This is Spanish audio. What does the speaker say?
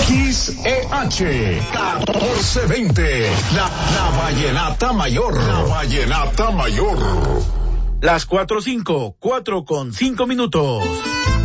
XEH 1420, la Vallenata Mayor. La Vallenata Mayor. Las 4:05, 4:05 minutos.